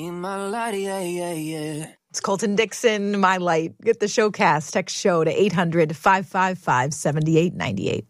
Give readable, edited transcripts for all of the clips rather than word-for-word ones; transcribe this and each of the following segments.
My light, yeah. It's Colton Dixon, My Light. Get the showcast. Text show to 800-555-7898.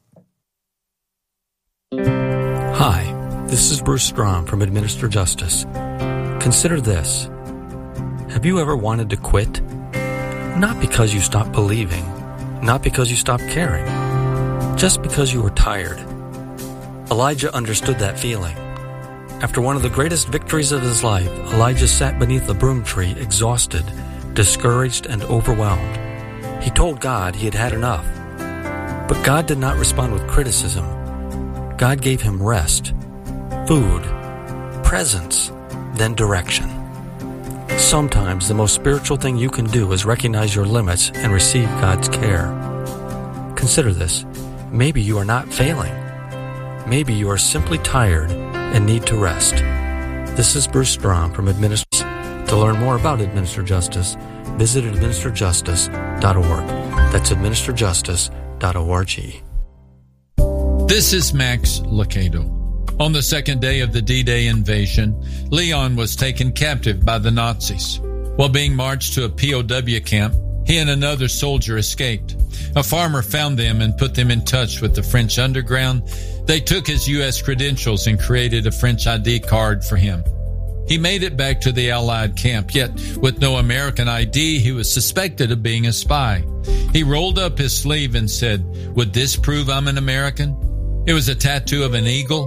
Hi, this is Bruce Strom from Administer Justice. Consider this. Have you ever wanted to quit? Not because you stopped believing, not because you stopped caring, just because you were tired. Elijah understood that feeling. After one of the greatest victories of his life, Elijah sat beneath a broom tree, exhausted, discouraged, and overwhelmed. He told God he had had enough. But God did not respond with criticism. God gave him rest, food, presence, then direction. Sometimes the most spiritual thing you can do is recognize your limits and receive God's care. Consider this. Maybe you are not failing. Maybe you are simply tired and need to rest. This is Bruce Strom from Administer. To learn more about Administer Justice, visit administerjustice.org. That's administerjustice.org. This is Max Lucado. On the second day of the D-Day invasion, Leon was taken captive by the Nazis. While being marched to a POW camp, he and another soldier escaped. A farmer found them and put them in touch with the French underground. They took his U.S. credentials and created a French ID card for him. He made it back to the Allied camp, yet with no American ID, he was suspected of being a spy. He rolled up his sleeve and said, "Would this prove I'm an American?" It was a tattoo of an eagle,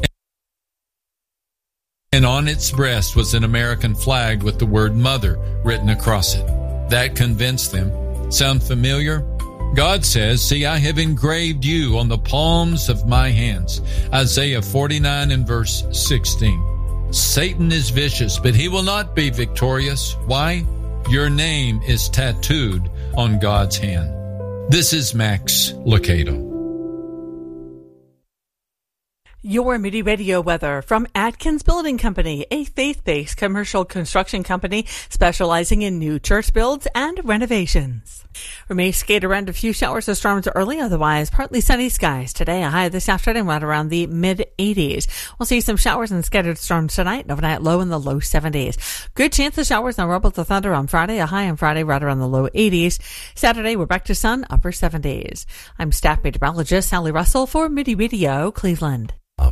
and on its breast was an American flag with the word Mother written across it. That convinced them. Sound familiar? God says, "See, I have engraved you on the palms of my hands." Isaiah 49 and verse 16. Satan is vicious, but he will not be victorious. Why? Your name is tattooed on God's hand. This is Max Lucado. Your Moody Radio weather from Atkins Building Company, a faith-based commercial construction company specializing in new church builds and renovations. We may skate around a few showers or storms early, otherwise partly sunny skies. Today, a high this afternoon right around the mid-80s. We'll see some showers and scattered storms tonight, overnight low in the low 70s. Good chance of showers and rumble to thunder on Friday, a high on Friday right around the low 80s. Saturday, we're back to sun, upper 70s. I'm staff meteorologist Sally Russell for Moody Radio, Cleveland.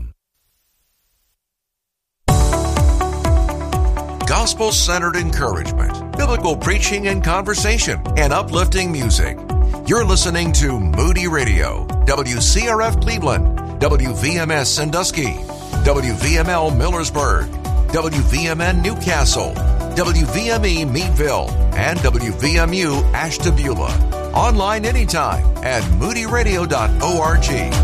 Gospel-centered encouragement, biblical preaching and conversation, and uplifting music. You're listening to Moody Radio, WCRF Cleveland, WVMS Sandusky, WVML Millersburg, WVMN Newcastle, WVME Meadville, and WVMU Ashtabula. Online anytime at moodyradio.org.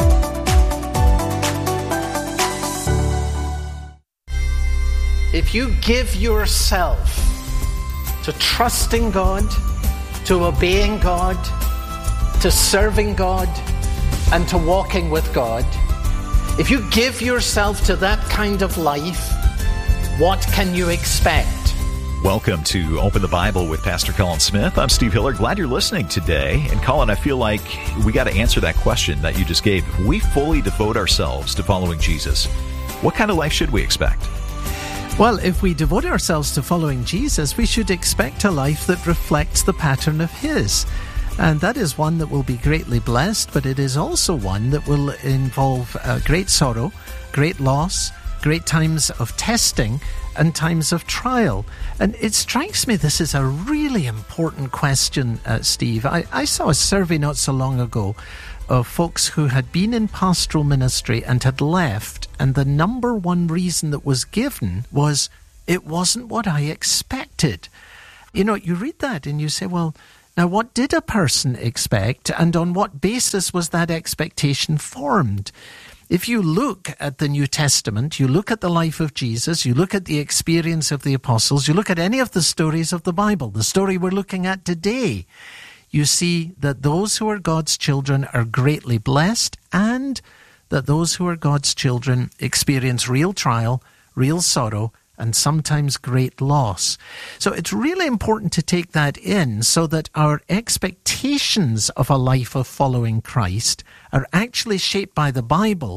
If you give yourself to trusting God, to obeying God, to serving God, and to walking with God, if you give yourself to that kind of life, what can you expect? Welcome to Open the Bible with Pastor Colin Smith. I'm Steve Hiller. Glad you're listening today. And Colin, I feel like we got to answer that question that you just gave. If we fully devote ourselves to following Jesus, what kind of life should we expect? Well, if we devote ourselves to following Jesus, we should expect a life that reflects the pattern of His. And that is one that will be greatly blessed, but it is also one that will involve great sorrow, great loss, great times of testing, and times of trial. And it strikes me this is a really important question, Steve. I saw a survey not so long ago of folks who had been in pastoral ministry and had left, and the number one reason that was given was, it wasn't what I expected. You know, you read that and you say, well, now what did a person expect, and on what basis was that expectation formed? If you look at the New Testament, you look at the life of Jesus, you look at the experience of the apostles, you look at any of the stories of the Bible, the story we're looking at today, you see that those who are God's children are greatly blessed, and that those who are God's children experience real trial, real sorrow, and sometimes great loss. So it's really important to take that in so that our expectations of a life of following Christ are actually shaped by the Bible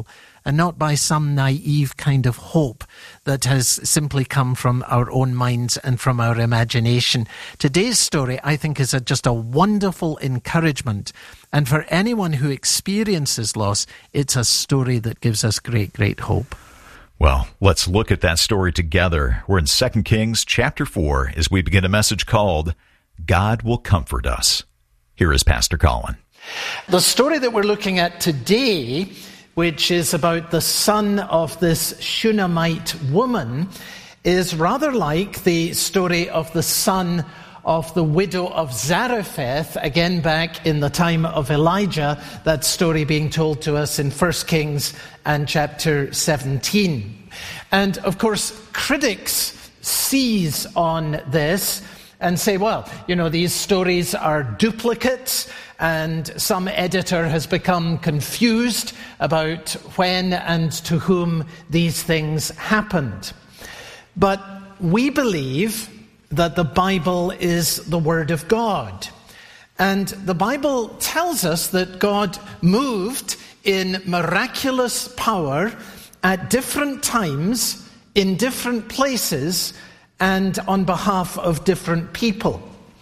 and not by some naive kind of hope that has simply come from our own minds and from our imagination. Today's story, I think, is just a wonderful encouragement. And for anyone who experiences loss, it's a story that gives us great, great hope. Well, let's look at that story together. We're in 2 Kings chapter 4 as we begin a message called God Will Comfort Us. Here is Pastor Colin. The story that we're looking at today, which is about the son of this Shunammite woman, is rather like the story of the son of the widow of Zarephath, again back in the time of Elijah, that story being told to us in 1 Kings and chapter 17. And of course, critics seize on this and say, well, these stories are duplicates, and some editor has become confused about when and to whom these things happened. But we believe that the Bible is the Word of God. And the Bible tells us that God moved in miraculous power at different times, in different places, and on behalf of different people.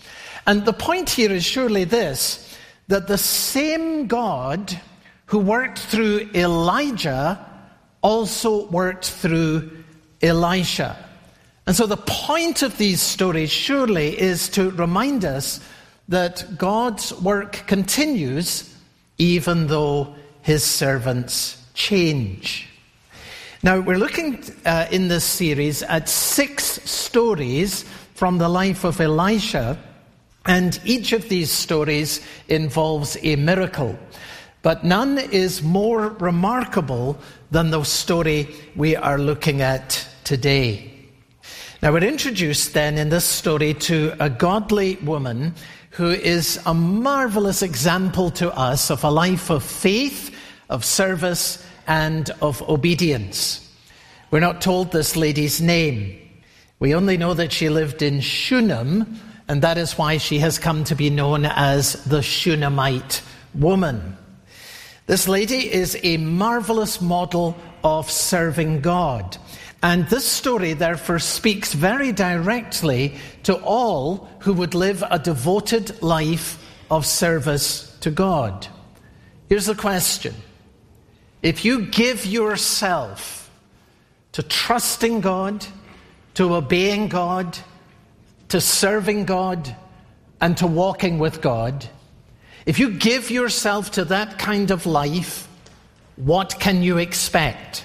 And the point here is surely this, that the same God who worked through Elijah also worked through Elisha. And so the point of these stories surely is to remind us that God's work continues even though his servants change. Now, we're looking in this series at 6 stories from the life of Elisha, and each of these stories involves a miracle. But none is more remarkable than the story we are looking at today. Now, we're introduced then in this story to a godly woman who is a marvelous example to us of a life of faith, of service, and of obedience. We're not told this lady's name. We only know that she lived in Shunem, and that is why she has come to be known as the Shunammite woman. This lady is a marvelous model of serving God. And this story, therefore, speaks very directly to all who would live a devoted life of service to God. Here's the question. If you give yourself to trusting God, to obeying God, to serving God, and to walking with God, if you give yourself to that kind of life, what can you expect?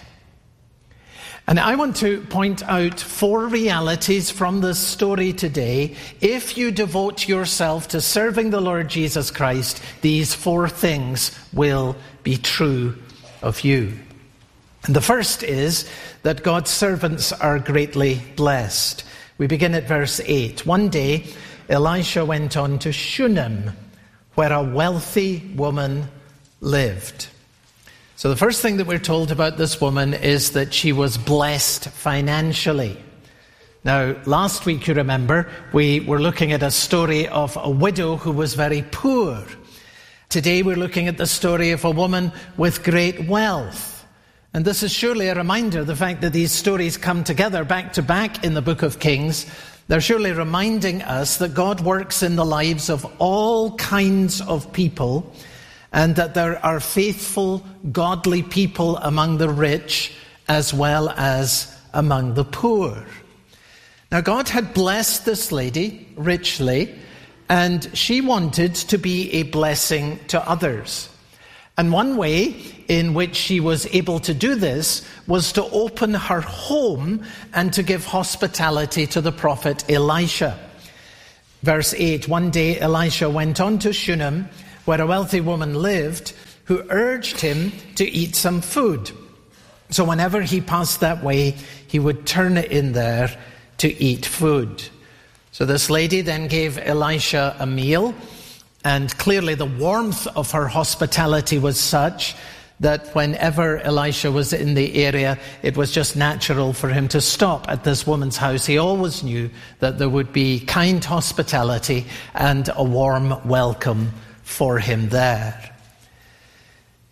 And I want to point out 4 realities from this story today. If you devote yourself to serving the Lord Jesus Christ, these 4 things will be true of you. And the first is that God's servants are greatly blessed. We begin at verse 8. One day, Elisha went on to Shunem, where a wealthy woman lived. So the first thing that we're told about this woman is that she was blessed financially. Now, last week, you remember, we were looking at a story of a widow who was very poor. Today, we're looking at the story of a woman with great wealth. And this is surely a reminder, the fact that these stories come together back to back in the book of Kings. They're surely reminding us that God works in the lives of all kinds of people, and that there are faithful, godly people among the rich as well as among the poor. Now, God had blessed this lady richly, and she wanted to be a blessing to others. And one way in which she was able to do this was to open her home and to give hospitality to the prophet Elisha. Verse 8, one day Elisha went on to Shunem, where a wealthy woman lived, who urged him to eat some food. So whenever he passed that way, he would turn in there to eat food. So this lady then gave Elisha a meal, and clearly the warmth of her hospitality was such that whenever Elisha was in the area, it was just natural for him to stop at this woman's house. He always knew that there would be kind hospitality and a warm welcome for him there.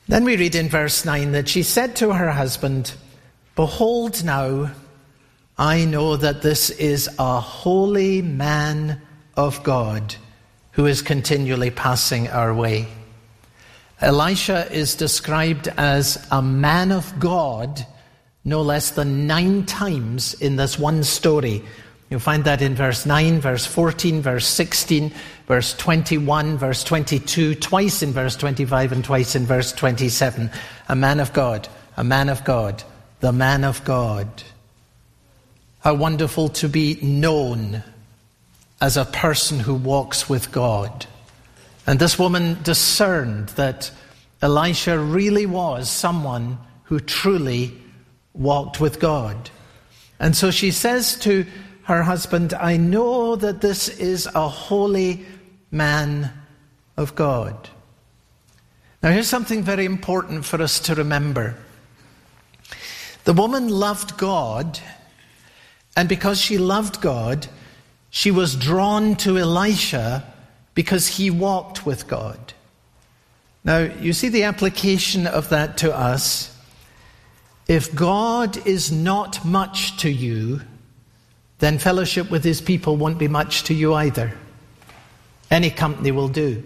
Then we read in verse 9 that she said to her husband, "Behold now, I know that this is a holy man of God who is continually passing our way." Elisha is described as a man of God no less than 9 times in this one story. You'll find that in verse 9, verse 14, verse 16, verse 21, verse 22, twice in verse 25 and twice in verse 27. A man of God, a man of God, the man of God. How wonderful to be known as a person who walks with God. And this woman discerned that Elisha really was someone who truly walked with God. And so she says to her husband, "I know that this is a holy man of God." Now here's something very important for us to remember. The woman loved God, and because she loved God, she was drawn to Elisha because he walked with God. Now, you see the application of that to us. If God is not much to you, then fellowship with his people won't be much to you either. Any company will do.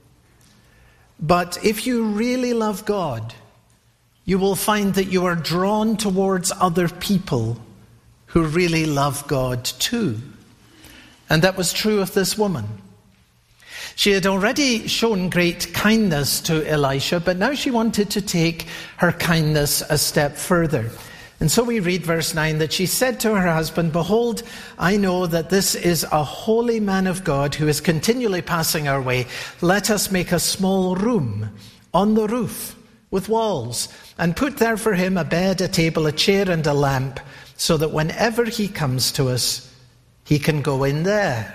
But if you really love God, you will find that you are drawn towards other people who really love God too. And that was true of this woman. She had already shown great kindness to Elisha, but now she wanted to take her kindness a step further. And so we read verse 9 that she said to her husband, "Behold, I know that this is a holy man of God who is continually passing our way. Let us make a small room on the roof with walls and put there for him a bed, a table, a chair, and a lamp, so that whenever he comes to us, he can go in there."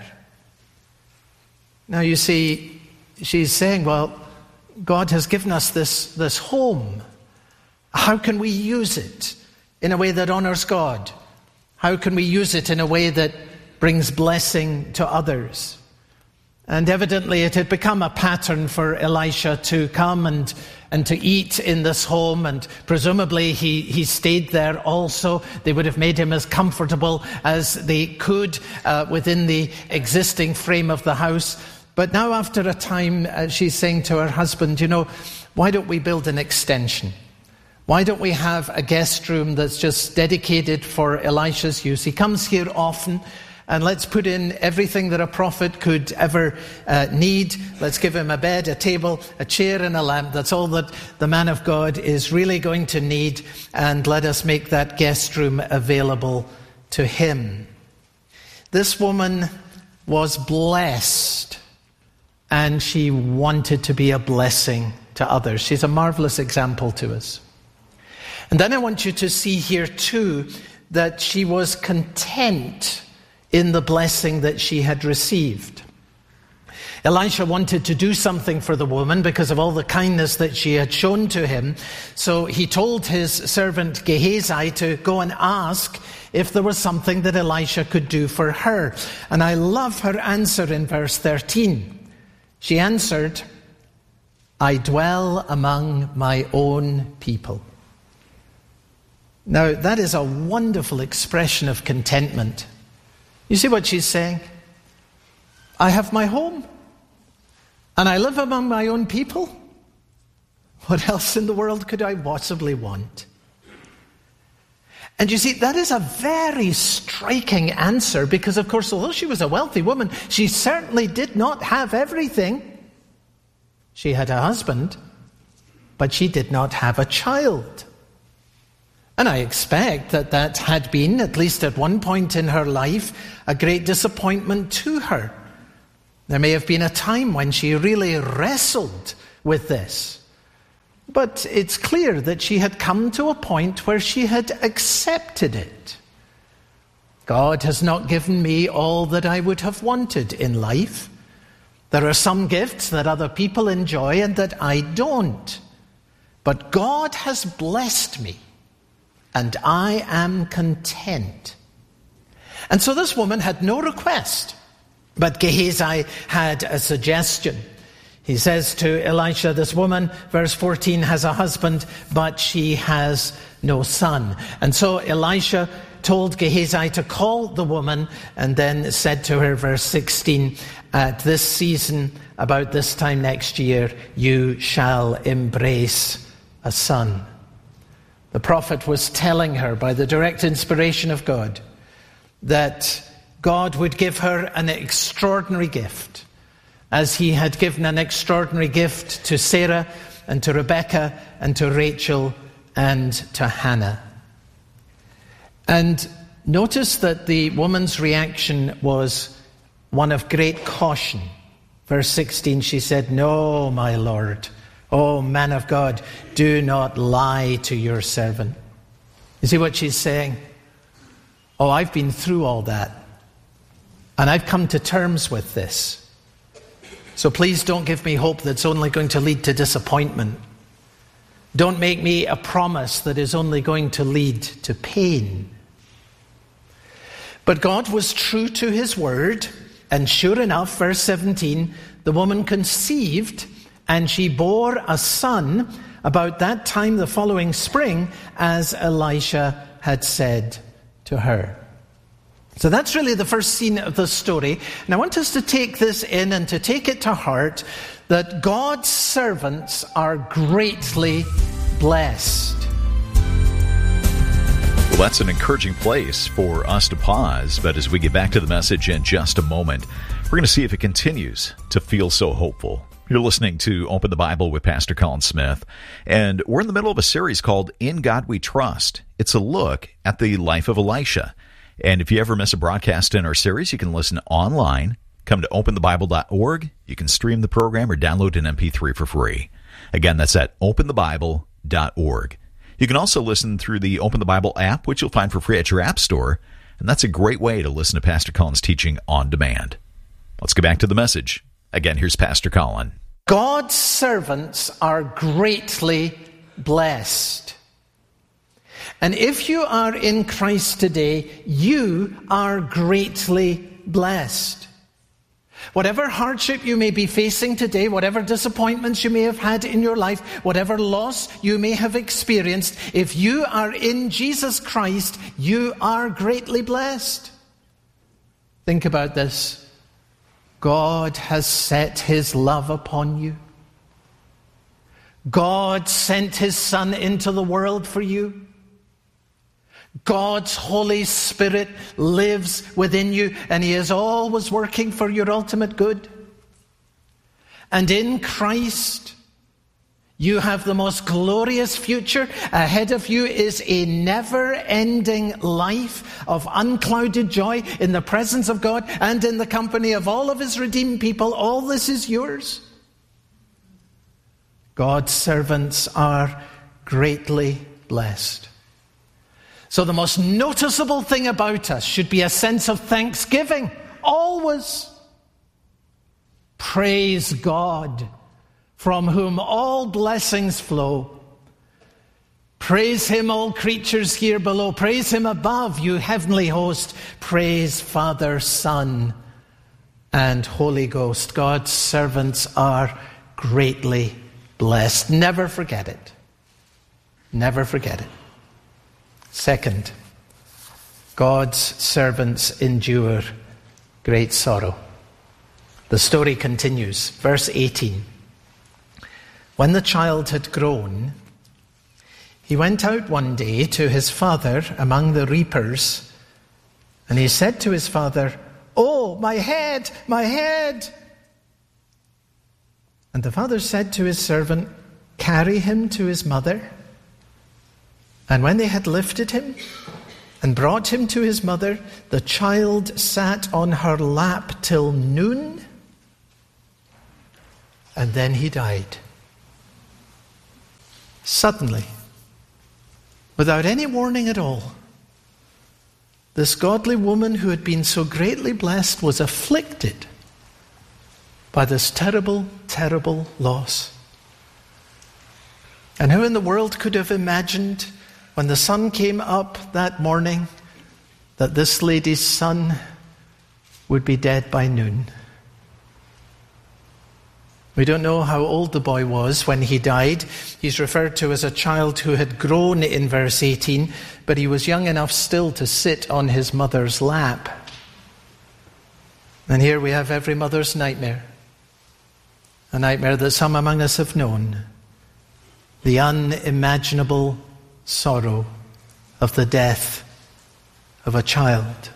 Now you see, she's saying, well, God has given us this home. How can we use it in a way that honors God? How can we use it in a way that brings blessing to others? And evidently it had become a pattern for Elisha to come and to eat in this home, and presumably he stayed there also. They would have made him as comfortable as they could within the existing frame of the house. But now after a time, she's saying to her husband, why don't we build an extension? Why don't we have a guest room that's just dedicated for Elisha's use? He comes here often, and let's put in everything that a prophet could ever need. Let's give him a bed, a table, a chair, and a lamp. That's all that the man of God is really going to need, and let us make that guest room available to him. This woman was blessed, and she wanted to be a blessing to others. She's a marvelous example to us. And then I want you to see here too that she was content in the blessing that she had received. Elisha wanted to do something for the woman because of all the kindness that she had shown to him. So he told his servant Gehazi to go and ask if there was something that Elisha could do for her. And I love her answer in verse 13. She answered, "I dwell among my own people." Now, that is a wonderful expression of contentment. You see what she's saying? I have my home, and I live among my own people. What else in the world could I possibly want? And you see, that is a very striking answer because, of course, although she was a wealthy woman, she certainly did not have everything. She had a husband, but she did not have a child. And I expect that had been, at least at one point in her life, a great disappointment to her. There may have been a time when she really wrestled with this. But it's clear that she had come to a point where she had accepted it. God has not given me all that I would have wanted in life. There are some gifts that other people enjoy and that I don't. But God has blessed me, and I am content. And so this woman had no request, but Gehazi had a suggestion. He says to Elisha, this woman, verse 14, has a husband, but she has no son. And so Elisha told Gehazi to call the woman, and then said to her, verse 16, at this season, about this time next year, you shall embrace a son. The prophet was telling her by the direct inspiration of God that God would give her an extraordinary gift, as he had given an extraordinary gift to Sarah and to Rebekah and to Rachel and to Hannah. And notice that the woman's reaction was one of great caution. Verse 16, she said, no, my Lord, O man of God, do not lie to your servant. You see what she's saying? Oh, I've been through all that, and I've come to terms with this. So please don't give me hope that's only going to lead to disappointment. Don't make me a promise that is only going to lead to pain. But God was true to his word, and sure enough, verse 17, the woman conceived, and she bore a son about that time the following spring, as Elisha had said to her. So that's really the first scene of the story. And I want us to take this in and to take it to heart, that God's servants are greatly blessed. Well, that's an encouraging place for us to pause. But as we get back to the message in just a moment, we're going to see if it continues to feel so hopeful. You're listening to Open the Bible with Pastor Colin Smith, and we're in the middle of a series called In God We Trust. It's a look at the life of Elisha. And if you ever miss a broadcast in our series, you can listen online. Come to openthebible.org. You can stream the program or download an MP3 for free. Again, that's at openthebible.org. You can also listen through the Open the Bible app, which you'll find for free at your app store. And that's a great way to listen to Pastor Colin's teaching on demand. Let's get back to the message. Again, here's Pastor Colin. God's servants are greatly blessed. And if you are in Christ today, you are greatly blessed. Whatever hardship you may be facing today, whatever disappointments you may have had in your life, whatever loss you may have experienced, if you are in Jesus Christ, you are greatly blessed. Think about this. God has set his love upon you. God sent his Son into the world for you. God's Holy Spirit lives within you, and he is always working for your ultimate good. And in Christ, you have the most glorious future. Ahead of you is a never-ending life of unclouded joy in the presence of God and in the company of all of his redeemed people. All this is yours. God's servants are greatly blessed. So the most noticeable thing about us should be a sense of thanksgiving. Always. Praise God, from whom all blessings flow. Praise him, all creatures here below. Praise him above, you heavenly host. Praise Father, Son, and Holy Ghost. God's servants are greatly blessed. Never forget it. Never forget it. Second, God's servants endure great sorrow. The story continues. Verse 18. When the child had grown, he went out one day to his father among the reapers, and he said to his father, "Oh, my head, my head!" And the father said to his servant, "Carry him to his mother." And when they had lifted him and brought him to his mother, the child sat on her lap till noon, and then he died. Suddenly, without any warning at all, this godly woman who had been so greatly blessed was afflicted by this terrible, terrible loss. And who in the world could have imagined, when the sun came up that morning, that this lady's son would be dead by noon? We don't know how old the boy was when he died. He's referred to as a child who had grown in verse 18, but he was young enough still to sit on his mother's lap. And here we have every mother's nightmare. A nightmare that some among us have known. The unimaginable sorrow of the death of a child.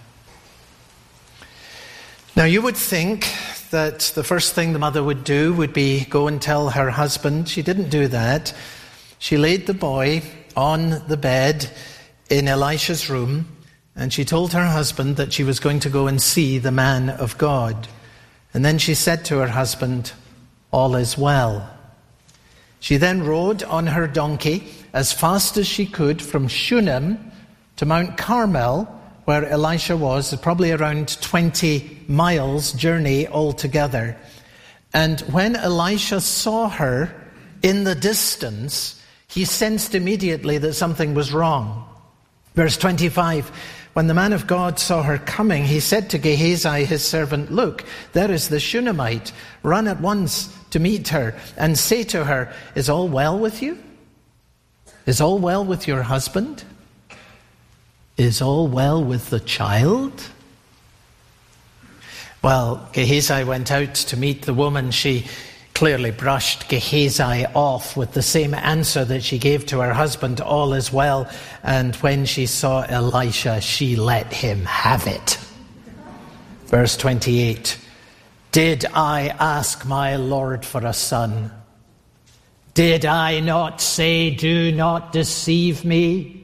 Now you would think that the first thing the mother would do would be go and tell her husband. She didn't do that. She laid the boy on the bed in Elisha's room, and she told her husband that she was going to go and see the man of God. And then she said to her husband, "All is well." She then rode on her donkey as fast as she could from Shunem to Mount Carmel, where Elisha was, probably around 20 miles journey altogether. And when Elisha saw her in the distance, he sensed immediately that something was wrong. Verse 25, when the man of God saw her coming, he said to Gehazi, his servant, "Look, there is the Shunammite. Run at once to meet her and say to her, 'Is all well with you? Is all well with your husband? Is all well with the child?'" Well, Gehazi went out to meet the woman. She clearly brushed Gehazi off with the same answer that she gave to her husband, "All is well." And when she saw Elisha, she let him have it. Verse 28, "Did I ask my Lord for a son? Did I not say, 'Do not deceive me'?"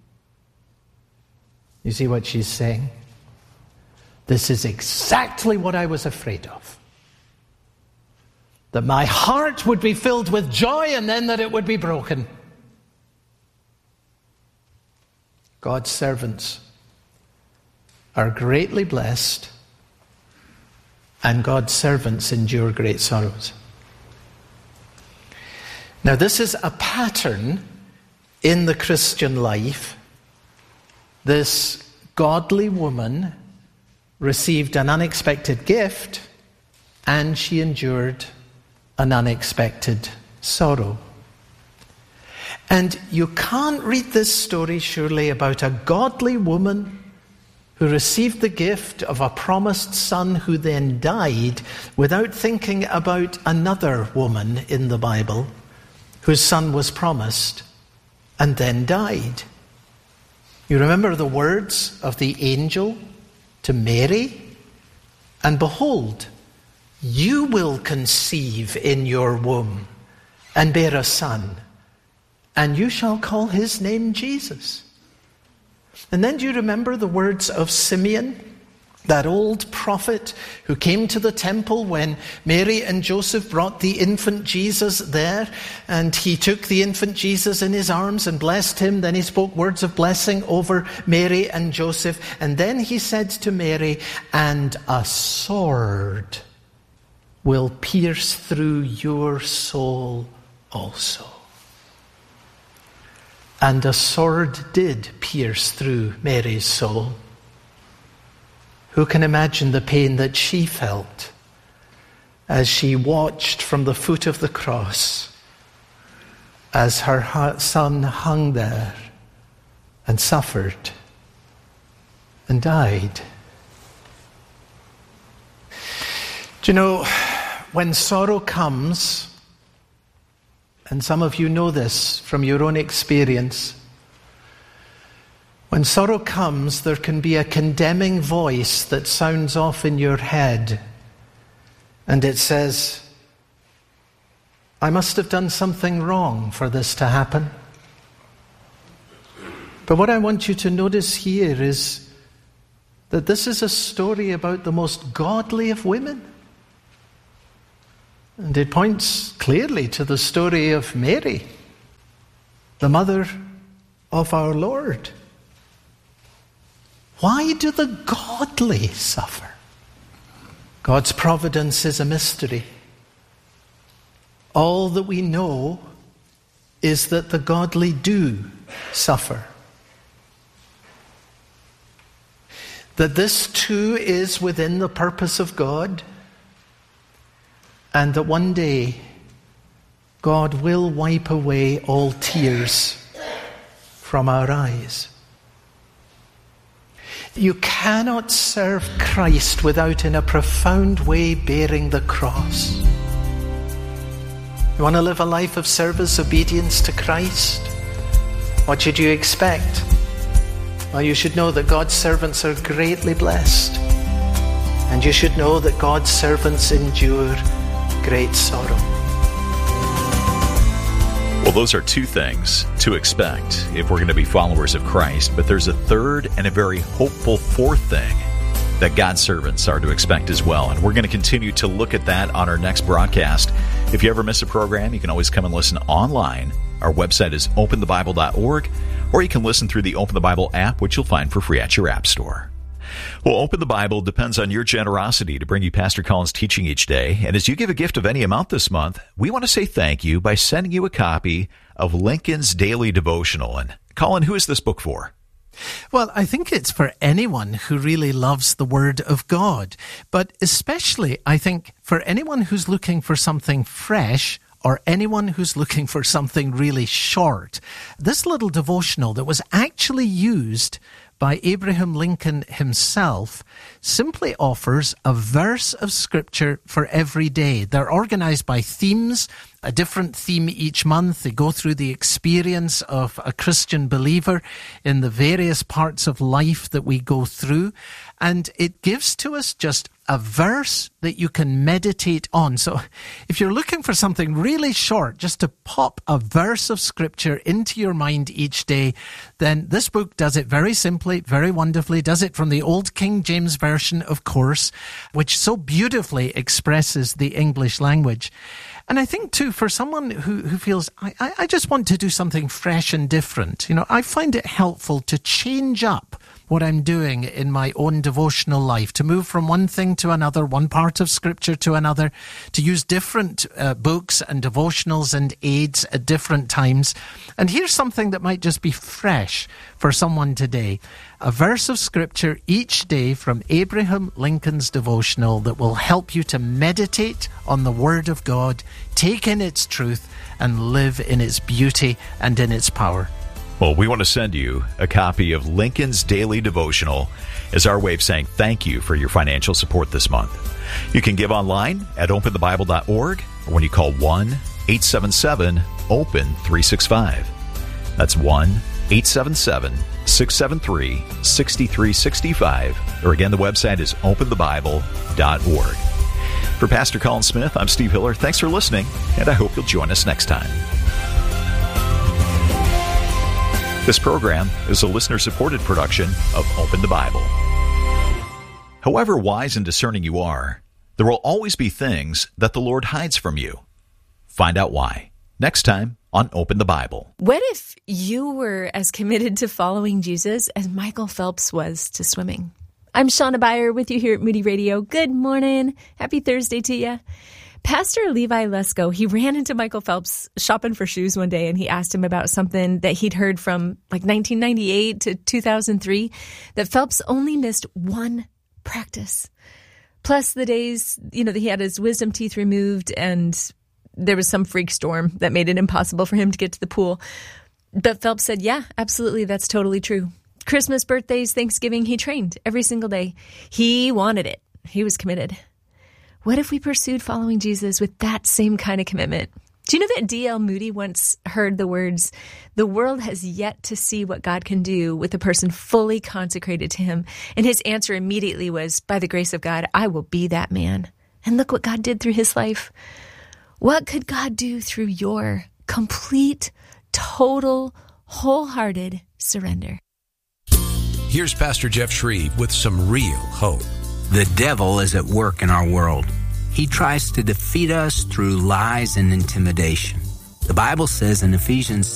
You see what she's saying? This is exactly what I was afraid of. That my heart would be filled with joy and then that it would be broken. God's servants are greatly blessed, and God's servants endure great sorrows. Now, this is a pattern in the Christian life. This godly woman received an unexpected gift, and she endured an unexpected sorrow. And you can't read this story, surely, about a godly woman who received the gift of a promised son who then died, without thinking about another woman in the Bible whose son was promised and then died. You remember the words of the angel to Mary? "And behold, you will conceive in your womb and bear a son, and you shall call his name Jesus." And then do you remember the words of Simeon, that old prophet who came to the temple when Mary and Joseph brought the infant Jesus there, and he took the infant Jesus in his arms and blessed him. Then he spoke words of blessing over Mary and Joseph. And then he said to Mary, "And a sword will pierce through your soul also." And a sword did pierce through Mary's soul. Who can imagine the pain that she felt as she watched from the foot of the cross as her son hung there and suffered and died? Do you know, when sorrow comes, and some of you know this from your own experience, when sorrow comes, there can be a condemning voice that sounds off in your head, and it says, "I must have done something wrong for this to happen." But what I want you to notice here is that this is a story about the most godly of women. And it points clearly to the story of Mary, the mother of our Lord. Why do the godly suffer? God's providence is a mystery. All that we know is that the godly do suffer. That this too is within the purpose of God. and that one day God will wipe away all tears from our eyes. You cannot serve Christ without, in a profound way, bearing the cross. You want to live a life of service, obedience to Christ? What should you expect? Well, you should know that God's servants are greatly blessed. And you should know that God's servants endure great sorrow. Well, those are two things to expect if we're going to be followers of Christ. But there's a third and a very hopeful fourth thing that God's servants are to expect as well. And we're going to continue to look at that on our next broadcast. If you ever miss a program, you can always come and listen online. Our website is openthebible.org, or you can listen through the Open the Bible app, which you'll find for free at your app store. Well, Open the Bible depends on your generosity to bring you Pastor Colin's teaching each day. And as you give a gift of any amount this month, we want to say thank you by sending you a copy of Lincoln's Daily Devotional. And Colin, who is this book for? Well, I think it's for anyone who really loves the Word of God. But especially, I think, for anyone who's looking for something fresh, or anyone who's looking for something really short. This little devotional that was actually used by Abraham Lincoln himself simply offers a verse of Scripture for every day. They're organized by themes, a different theme each month. They go through the experience of a Christian believer in the various parts of life that we go through. And it gives to us just a verse that you can meditate on. So if you're looking for something really short, just to pop a verse of Scripture into your mind each day, then this book does it very simply, very wonderfully, does it from the Old King James Version, of course, which so beautifully expresses the English language. And I think, too, for someone who feels, I just want to do something fresh and different, I find it helpful to change up what I'm doing in my own devotional life, to move from one thing to another, one part of Scripture to another, to use different books and devotionals and aids at different times. And here's something that might just be fresh for someone today. A verse of Scripture each day from Abraham Lincoln's devotional that will help you to meditate on the Word of God, take in its truth, and live in its beauty and in its power. Well, we want to send you a copy of Lincoln's Daily Devotional as our way of saying thank you for your financial support this month. You can give online at openthebible.org or when you call 1-877-OPEN-365. That's 1-877-673-6365. Or again, the website is openthebible.org. For Pastor Colin Smith, I'm Steve Hiller. Thanks for listening, and I hope you'll join us next time. This program is a listener-supported production of Open the Bible. However wise and discerning you are, there will always be things that the Lord hides from you. Find out why. Next time on Open the Bible. What if you were as committed to following Jesus as Michael Phelps was to swimming? I'm Shauna Beyer with you here at Moody Radio. Good morning. Happy Thursday to you. Pastor Levi Lesko, he ran into Michael Phelps shopping for shoes one day, and he asked him about something that he'd heard from like 1998 to 2003, that Phelps only missed one practice. Plus the days, that he had his wisdom teeth removed, and there was some freak storm that made it impossible for him to get to the pool. But Phelps said, yeah, absolutely, that's totally true. Christmas, birthdays, Thanksgiving, he trained every single day. He wanted it. He was committed. What if we pursued following Jesus with that same kind of commitment? Do you know that D.L. Moody once heard the words, "The world has yet to see what God can do with a person fully consecrated to him." And his answer immediately was, by the grace of God, I will be that man. And look what God did through his life. What could God do through your complete, total, wholehearted surrender? Here's Pastor Jeff Shreve with some real hope. The devil is at work in our world. He tries to defeat us through lies and intimidation. The Bible says in Ephesians